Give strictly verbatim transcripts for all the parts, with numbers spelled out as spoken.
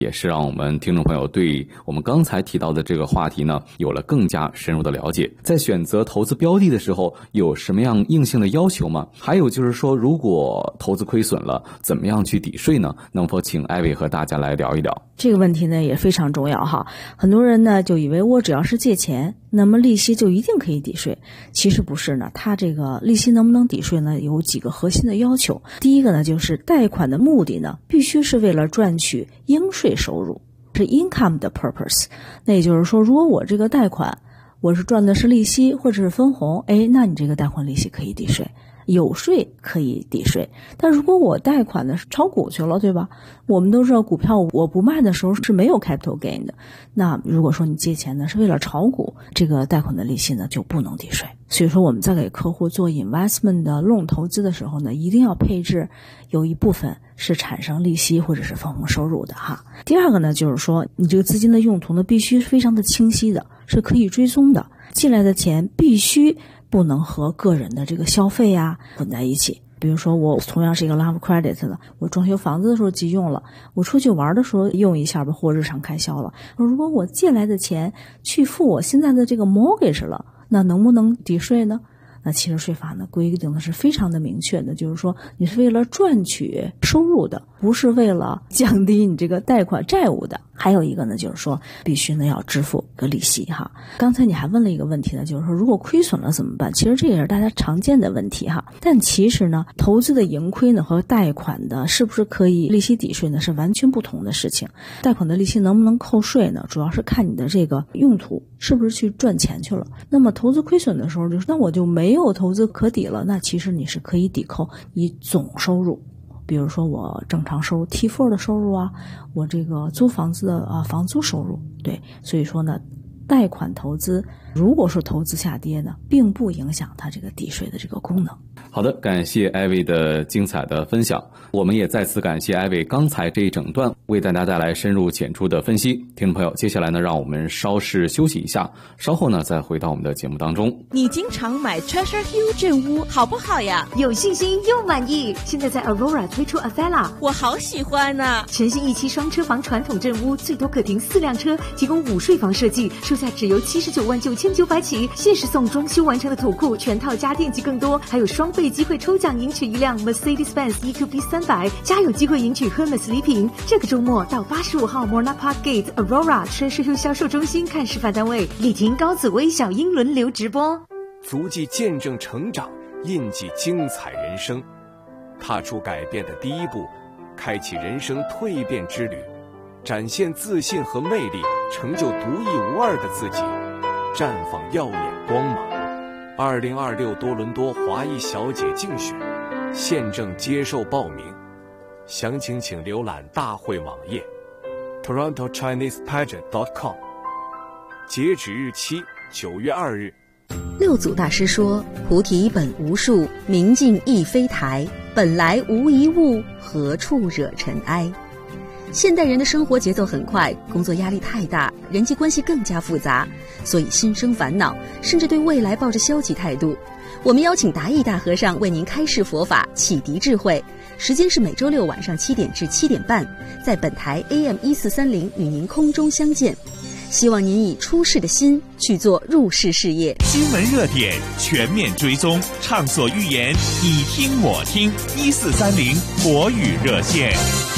也是让我们听众朋友对我们刚才提到的这个话题呢有了更加深入的了解。在选择投资标的的时候有什么样硬性的要求吗？还有就是说，如果投资亏损了，怎么样去抵税呢？能否请艾薇和大家来聊一聊这个问题呢？也非常重要哈。很多人呢就以为我只要是借钱，那么利息就一定可以抵税。其实不是呢，它这个利息能不能抵税呢，有几个核心的要求。第一个呢，就是贷款的目的呢，必须是为了赚取应税收入，是 income 的 purpose。那也就是说，如果我这个贷款我是赚的是利息或者是分红，哎，那你这个贷款利息可以抵税，有税可以抵税。但如果我贷款的是炒股去了，对吧？我们都知道股票我不卖的时候是没有 capital gain 的。那如果说你借钱呢是为了炒股，这个贷款的利息呢就不能抵税。所以说我们在给客户做 investment 的 loan 投资的时候呢，一定要配置有一部分是产生利息或者是分红收入的哈。第二个呢，就是说你这个资金的用途呢必须非常的清晰的，是可以追踪的。进来的钱必须不能和个人的这个消费啊混在一起。比如说我同样是一个 love credit 的，我装修房子的时候急用了，我出去玩的时候用一下吧，或日常开销了。如果我借来的钱去付我现在的这个 mortgage 了，那能不能抵税呢？那其实税法呢规定的是非常的明确的，就是说你是为了赚取收入的，不是为了降低你这个贷款债务的。还有一个呢，就是说必须呢要支付个利息哈。刚才你还问了一个问题呢，就是说如果亏损了怎么办？其实这也是大家常见的问题哈。但其实呢，投资的盈亏呢和贷款的是不是可以利息抵税呢，是完全不同的事情。贷款的利息能不能扣税呢，主要是看你的这个用途是不是去赚钱去了。那么投资亏损的时候，就是那我就没有投资可抵了，那其实你是可以抵扣你总收入。比如说我正常收入 T 四 的收入啊，我这个租房子的啊房租收入，对，所以说呢，贷款投资如果说投资下跌呢，并不影响它这个抵税的这个功能。 好的，感谢艾薇的精彩的分享，我们也再次感谢艾薇刚才这一整段为大家带来深入浅出的分析。听众朋友，接下来呢，让我们稍事休息一下，稍后呢再回到我们的节目当中。 你经常买 Treasure Hill 镇屋好不好呀？ 有信心又满意。现在在 Aurora 推出 Avella， 我好喜欢啊！ 全新一期双车房传统镇屋，最多可停四辆车，提供午睡房设计，售价只由七十九万九千九百起，限时送装修完成的土库、全套家电及更多，还有双倍机会抽奖赢取一辆 Mercedes-Benz E Q B 三百，加有机会赢取 Hermes 礼品。这个周末到八十五号 Morna Park Gate Aurora Treasure Hill 销售中心看示范单位，李婷、高子薇、小英轮流直播。 足迹见证成长，印记精彩人生，踏出改变的第一步，开启人生蜕变之旅，展现自信和魅力，成就独一无二的自己，绽放耀眼光芒。二零二六多伦多华裔小姐竞选现正接受报名，详情请浏览大会网页 toronto chinese pageant dot com， 截止日期九月二日。 六祖大师说，菩提本无树，明镜亦非台，本来无一物，何处惹尘埃。现代人的生活节奏很快，工作压力太大，人际关系更加复杂，所以心生烦恼，甚至对未来抱着消极态度。我们邀请达义大和尚为您开示佛法，启迪智慧。时间是每周六晚上七点至七点半，在本台 A M 一四三零与您空中相见。希望您以出世的心去做入世事业。 新闻热点全面追踪，畅所欲言，你听我听。一四三零国语热线。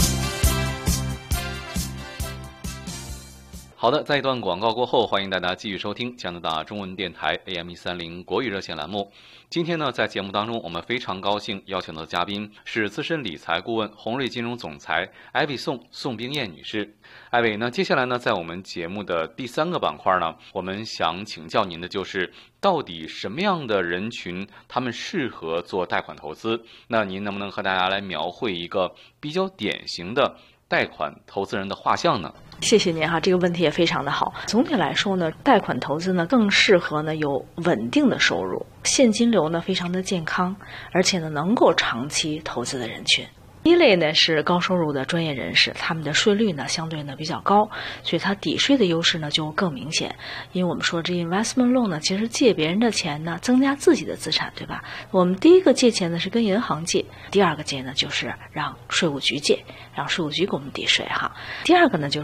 好的，在一段广告过后，欢迎大家继续收听加拿大中文电台 A M 一三零国语热线栏目。今天呢，在节目当中，我们非常高兴邀请到的嘉宾是资深理财顾问、宏瑞金融总裁艾薇宋宋冰燕女士。艾薇呢，接下来呢，在我们节目的第三个板块呢，我们想请教您的就是，到底什么样的人群他们适合做贷款投资？那您能不能和大家来描绘一个比较典型的贷款投资人的画像呢？ 谢谢您哈，这个问题也非常的好。总体来说呢，贷款投资呢更适合呢有稳定的收入，现金流呢非常的健康，而且呢能够长期投资的人群。 第一类呢是高收入的专业人士，他们的税率呢相对呢比较高，所以他抵税的优势呢就更明显。因为我们说这 investment loan 呢，其实借别人的钱呢，增加自己的资产，对吧？我们第一个借钱呢是跟银行借，第二个借呢就是让税务局借，让税务局给我们抵税哈。第二个呢就是